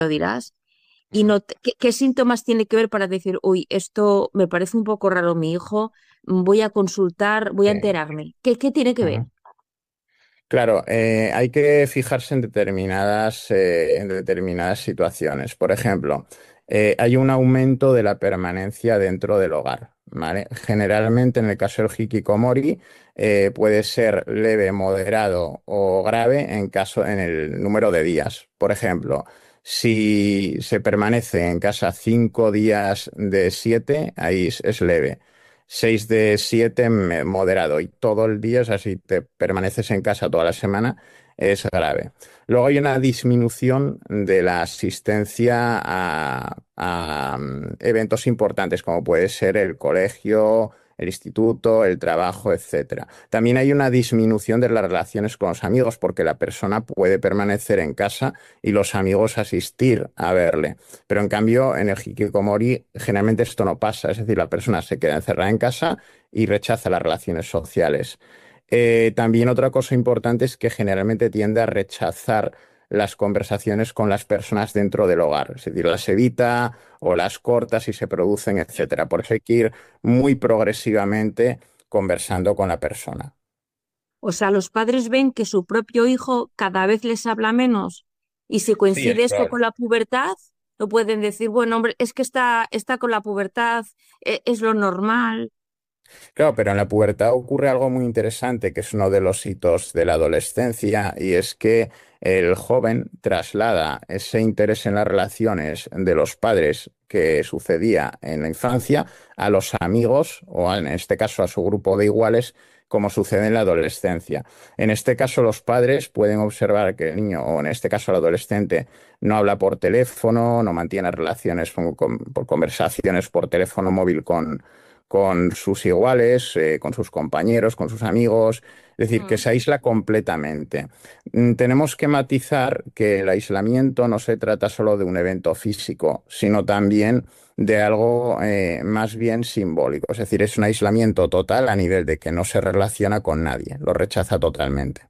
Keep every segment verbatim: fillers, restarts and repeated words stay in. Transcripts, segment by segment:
lo dirás. Y no, te- ¿qué, qué síntomas tiene que ver para decir, uy, esto me parece un poco raro mi hijo, voy a consultar, voy a Sí. enterarme? ¿Qué, qué tiene que ver? Ujú. Claro, eh, hay que fijarse en determinadas, eh, en determinadas situaciones. Por ejemplo, eh, hay un aumento de la permanencia dentro del hogar, ¿vale? Generalmente, en el caso del hikikomori, eh, puede ser leve, moderado o grave en caso, en el número de días. Por ejemplo, si se permanece en casa cinco días de siete, ahí es es leve. Seis de siete me- moderado y todo el día, o sea, si te permaneces en casa toda la semana, es grave. Luego hay una disminución de la asistencia a, a, mm, eventos importantes, como puede ser el colegio, el instituto, el trabajo, etcétera. También hay una disminución de las relaciones con los amigos, porque la persona puede permanecer en casa y los amigos asistir a verle. Pero en cambio, en el hikikomori generalmente esto no pasa, es decir, la persona se queda encerrada en casa y rechaza las relaciones sociales. Eh, también otra cosa importante es que generalmente tiende a rechazar las conversaciones con las personas dentro del hogar, es decir, las evita o las corta si se producen, etcétera. Por eso hay que ir muy progresivamente conversando con la persona. O sea, los padres ven que su propio hijo cada vez les habla menos y si Sí, es coincide esto probable. con la pubertad, no pueden decir, bueno, hombre, es que está, está con la pubertad, e- es lo normal. Claro, pero en la pubertad ocurre algo muy interesante, que es uno de los hitos de la adolescencia, y es que el joven traslada ese interés en las relaciones de los padres que sucedía en la infancia a los amigos, o en este caso a su grupo de iguales, como sucede en la adolescencia. En este caso, los padres pueden observar que el niño, o en este caso el adolescente, no habla por teléfono, no mantiene relaciones con- con- por conversaciones por teléfono móvil con con sus iguales, eh, con sus compañeros, con sus amigos, es decir, que Mm. se aísla completamente. Mm, Tenemos que matizar que el aislamiento no se trata solo de un evento físico, sino también de algo eh, más bien simbólico. Es decir, es un aislamiento total a nivel de que no se relaciona con nadie, lo rechaza totalmente.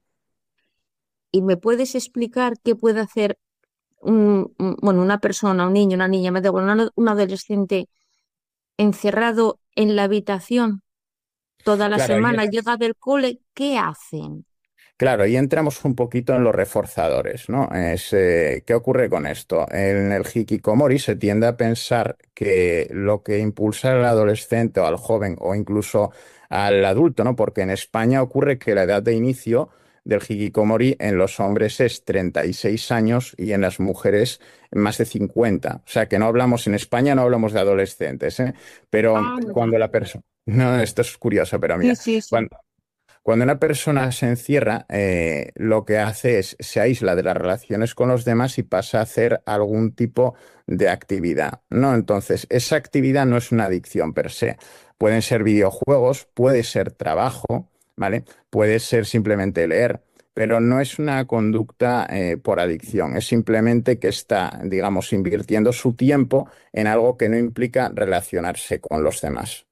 ¿Y me puedes explicar qué puede hacer un, un- bueno, una persona, un niño, una niña, me da igual, un un adolescente encerrado en la habitación toda la Claro, ahí semana, llega del cole, ¿qué hacen? Claro, y entramos un poquito en los reforzadores, ¿no? Es, eh, ¿qué ocurre con esto? En el hikikomori se tiende a pensar que lo que impulsa al adolescente o al joven o incluso al adulto, ¿no? Porque en España ocurre que la edad de inicio del hikikomori en los hombres es treinta y seis años y en las mujeres más de cincuenta. O sea, que no hablamos en España, no hablamos de adolescentes, ¿eh? Pero Ah, mira. cuando la persona... No, esto es curioso, pero Sí, mira, sí, sí. cuando cuando una persona se encierra, eh, lo que hace es se aísla de las relaciones con los demás y pasa a hacer algún tipo de actividad, ¿no? Entonces, esa actividad no es una adicción per se. Pueden ser videojuegos, puede ser trabajo, ¿vale? Puede ser simplemente leer, pero no es una conducta eh, por adicción. Es simplemente que está, digamos, invirtiendo su tiempo en algo que no implica relacionarse con los demás.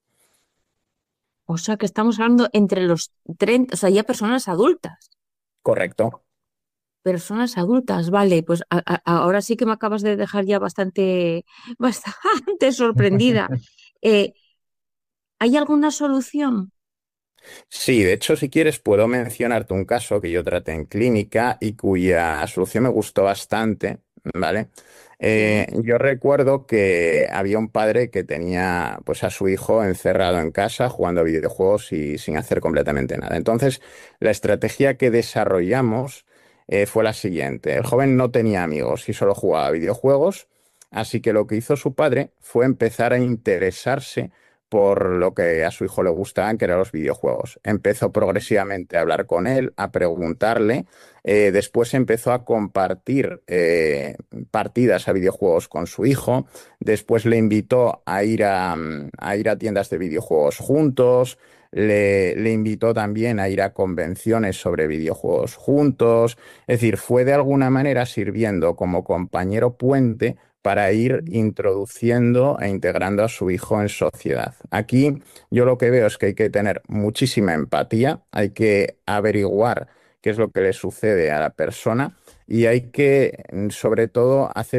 O sea que estamos hablando entre los treinta, o sea, ya personas adultas. Correcto. Personas adultas, vale, pues a- a- ahora sí que me acabas de dejar ya bastante, bastante sorprendida. Eh, ¿hay alguna solución? Sí, de hecho, si quieres, puedo mencionarte un caso que yo traté en clínica y cuya solución me gustó bastante, ¿vale? Eh, Sí. yo recuerdo que había un padre que tenía pues a su hijo encerrado en casa jugando a videojuegos y sin hacer completamente nada. Entonces, la estrategia que desarrollamos eh, fue la siguiente. El joven no tenía amigos y solo jugaba a videojuegos, así que lo que hizo su padre fue empezar a interesarse por lo que a su hijo le gustaban, que eran los videojuegos. Empezó progresivamente a hablar con él, a preguntarle, eh, después empezó a compartir eh, partidas a videojuegos con su hijo, después le invitó a ir a, mm, a ir a tiendas de videojuegos juntos. Le, le invitó también a ir a convenciones sobre videojuegos juntos. Es decir, fue de alguna manera sirviendo como compañero puente para ir introduciendo e integrando a su hijo en sociedad. Aquí yo lo que veo es que hay que tener muchísima empatía, hay que averiguar qué es lo que le sucede a la persona y hay que, mm, sobre todo, hacer